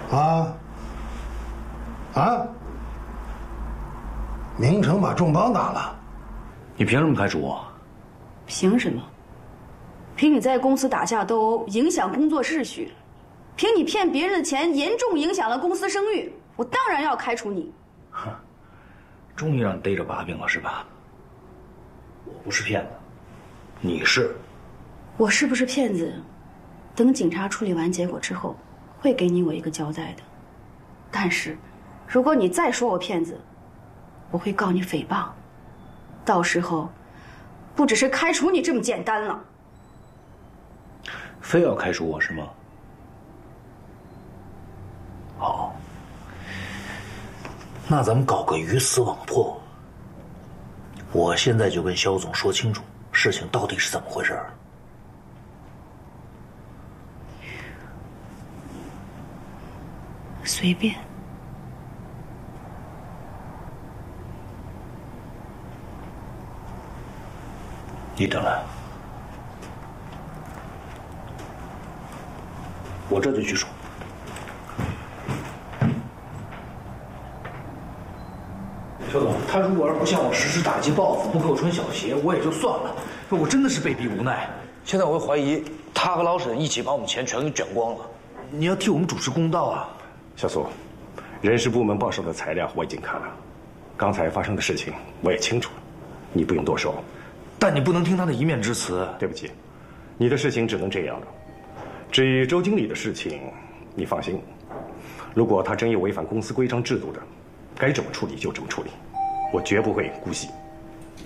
啊？啊？明成把重磅打了， 你凭什么开除我？ 凭什么？凭你在公司打架斗殴，影响工作秩序；凭你骗别人的钱，严重影响了公司声誉，我当然要开除你。 哼，终于让你逮着把柄了是吧？我不是骗子，你是。 我是不是骗子？等警察处理完结果之后，会给你我一个交代的。但是，如果你再说我骗子，我会告你诽谤，到时候不只是开除你这么简单了。 非要开除我是吗？好，那咱们搞个鱼死网破。我现在就跟肖总说清楚，事情到底是怎么回事。 随便。 你等来，我这就去说。肖总，他如果要是不向我实施打击报复，不给我穿小鞋，我也就算了。我真的是被逼无奈。现在我会怀疑他和老沈一起把我们钱全给卷光了。你要替我们主持公道啊！ 小苏，人事部门报上的材料我已经看了，刚才发生的事情我也清楚了，你不用多说。 但你不能听他的一面之词。 对不起，你的事情只能这样了。至于周经理的事情，你放心，如果他真有违反公司规章制度的，该怎么处理就怎么处理，我绝不会姑息。